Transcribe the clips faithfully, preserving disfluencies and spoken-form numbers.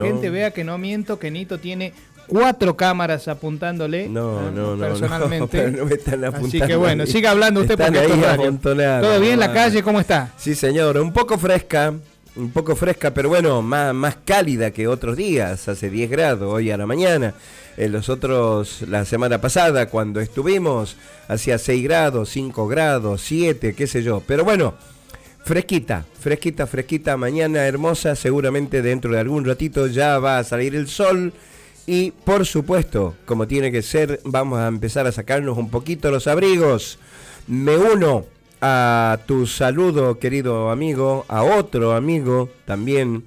gente vea que no miento, que Nito tiene cuatro cámaras apuntándole. No, ¿eh? no, no. Personalmente. No, no me están apuntando. Así que bueno, siga hablando usted están porque esto ahí es radio. amontonados. ¿Todo bien? ¿La calle cómo está? Sí, señor. Un poco fresca. Un poco fresca, pero bueno, más, más cálida que otros días. Hace diez grados hoy a la mañana. En los otros, la semana pasada, cuando estuvimos, hacía seis grados, cinco grados, siete, qué sé yo. Pero bueno, fresquita, fresquita, fresquita. Mañana hermosa. Seguramente dentro de algún ratito ya va a salir el sol. Y por supuesto, como tiene que ser, vamos a empezar a sacarnos un poquito los abrigos. Me uno a tu saludo, querido amigo, a otro amigo también,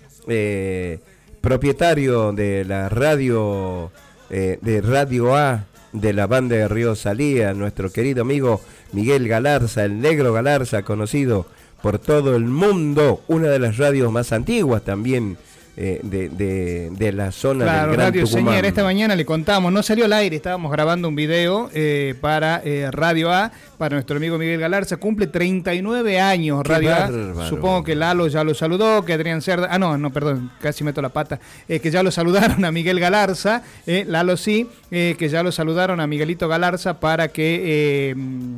eh, propietario de la radio, eh, de Radio A, de la banda de Río Salía, nuestro querido amigo Miguel Galarza, el Negro Galarza, conocido por todo el mundo, una de las radios más antiguas también, Eh, de, de, de la zona claro, del Gran Radio Tucumán. Señor, esta mañana le contamos, no salió al aire, estábamos grabando un video eh, para eh, Radio A, para nuestro amigo Miguel Galarza, cumple treinta y nueve años Radio A, supongo que Lalo ya lo saludó, que Adrián Cerda, ah no, no, perdón, casi meto la pata, eh, que ya lo saludaron a Miguel Galarza, eh, Lalo sí, eh, que ya lo saludaron a Miguelito Galarza para que... Eh,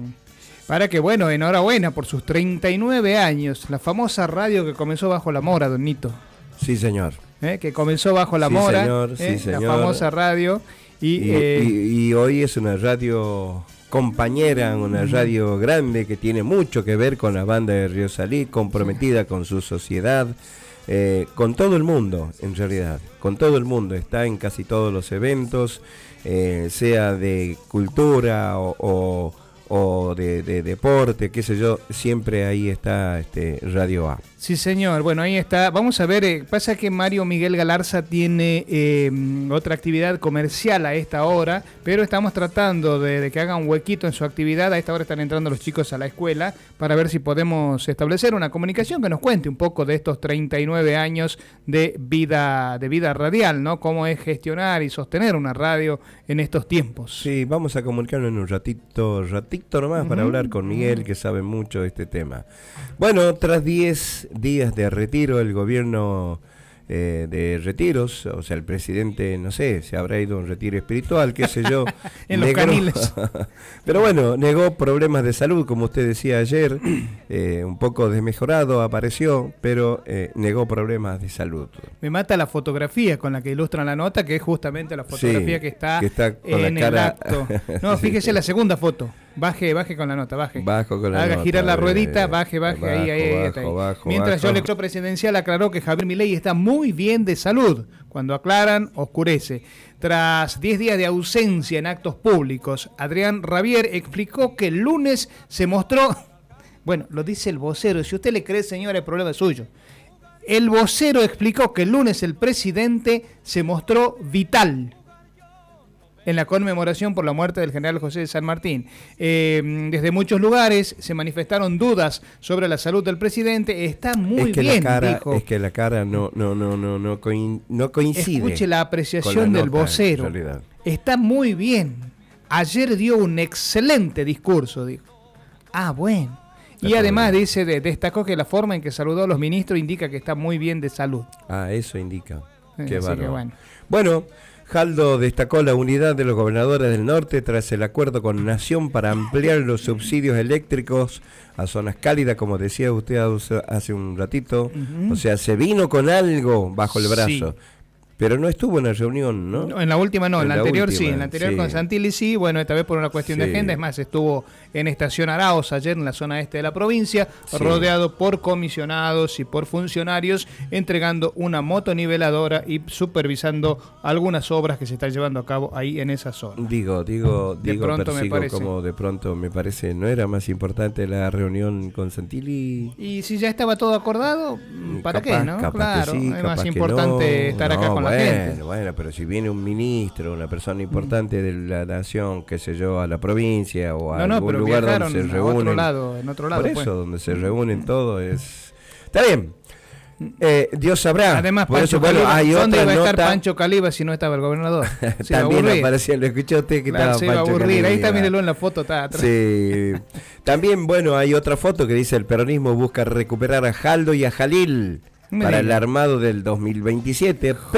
Para que, bueno, enhorabuena por sus treinta y nueve años, la famosa radio que comenzó bajo la mora, don Nito. Sí, señor. ¿Eh? Que comenzó bajo la sí, mora, señor, ¿eh? sí, señor. La famosa radio. Y, y, eh, y, y hoy es una radio compañera, una radio grande que tiene mucho que ver con la banda de Río Salí, comprometida con su sociedad, eh, con todo el mundo, en realidad, con todo el mundo. Está en casi todos los eventos, eh, sea de cultura o... o o de, de deporte, qué sé yo, siempre ahí está este Radio A. Sí, señor, bueno, ahí está. Vamos a ver, eh, pasa que Mario Miguel Galarza tiene eh, otra actividad comercial a esta hora, pero estamos tratando de, de que haga un huequito en su actividad. A esta hora están entrando los chicos a la escuela para ver si podemos establecer una comunicación que nos cuente un poco de estos treinta y nueve años de vida, de vida radial, ¿no? Cómo es gestionar y sostener una radio en estos tiempos. Sí, vamos a comunicarnos en un ratito, ratito nomás uh-huh. para hablar con Miguel, que sabe mucho de este tema. Bueno, tras diez días de retiro, el gobierno eh, de retiros, o sea, el presidente, no sé, se habrá ido a un retiro espiritual, qué sé yo. en negó, los caniles. Pero bueno, negó problemas de salud, como usted decía ayer, eh, un poco desmejorado apareció, pero eh, negó problemas de salud. Me mata la fotografía con la que ilustran la nota, que es justamente la fotografía sí, que está, que está con en la cara... el acto. No, fíjese la segunda foto. Baje, baje con la nota, baje. Bajo con la Haga nota, girar la ruedita, eh, baje, baje, bajo, ahí, ahí, bajo, ahí. bajo, Mientras bajo. yo, el elector presidencial aclaró que Javier Milei está muy bien de salud. Cuando aclaran, oscurece. Tras diez días de ausencia en actos públicos, Adrián Rabier explicó que el lunes se mostró... Bueno, lo dice el vocero. Si usted le cree, señora, el problema es suyo. El vocero explicó que el lunes el presidente se mostró vital en la conmemoración por la muerte del general José de San Martín. Eh, desde muchos lugares se manifestaron dudas sobre la salud del presidente. Está muy es que bien, la cara, dijo. Es que la cara no, no, no, no, no, coin, no coincide. Escuche la apreciación la del nota, vocero. Está muy bien. Ayer dio un excelente discurso, dijo. Ah, bueno. Y además dice, de, destacó que la forma en que saludó a los ministros indica que está muy bien de salud. Ah, eso indica. Eh, Qué bárbaro. bueno. bueno, Jaldo destacó la unidad de los gobernadores del norte tras el acuerdo con Nación para ampliar los subsidios eléctricos a zonas cálidas, como decía usted hace un ratito. Uh-huh. O sea, se vino con algo bajo el brazo. Sí. Pero no estuvo en la reunión, ¿no? No, en la última no, en, en la, la anterior última, sí, en la anterior sí. con Santilli sí, bueno, esta vez por una cuestión sí. de agenda, es más, estuvo en Estación Arauz ayer en la zona este de la provincia, sí. rodeado por comisionados y por funcionarios, entregando una motoniveladora y supervisando algunas obras que se están llevando a cabo ahí en esa zona. Digo, digo, de digo, pronto me parece. Como de pronto me parece, ¿no era más importante la reunión con Santilli? Y si ya estaba todo acordado, ¿para capaz, qué, no? Capaz Claro, que sí, es más que importante no. estar acá no, con bueno, la gente. Bueno, pero si viene un ministro, una persona importante de la nación, qué sé yo, a la provincia o a no, no, algún pero lugar donde se reúnen. Otro lado, en otro lado, por eso, pues. donde se reúnen todo es... Está bien. Eh, Dios sabrá. Además, por Pancho eso, bueno, Caliba, hay ¿dónde otra iba a estar nota? Pancho Caliba si no estaba el gobernador? Se También aparecía, lo escuchó usted que claro, estaba se iba Pancho a aburrir. Caliba. Ahí está, mírelo en la foto, está atrás. Sí. También, bueno, hay otra foto que dice: el peronismo busca recuperar a Jaldo y a Jalil. Me para diga. el armado del dos mil veintisiete.